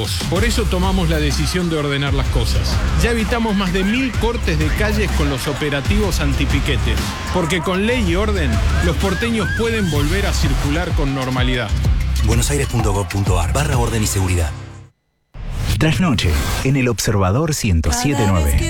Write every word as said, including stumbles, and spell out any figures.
vos. Por eso tomamos la decisión de ordenar las cosas. Ya evitamos más de mil cortes de calles con los operativos antipiquetes. Porque con ley y orden, los porteños pueden volver a circular con normalidad. buenosaires.gov.ar barra orden y seguridad. Trasnoche, en el Observador ciento siete punto nueve.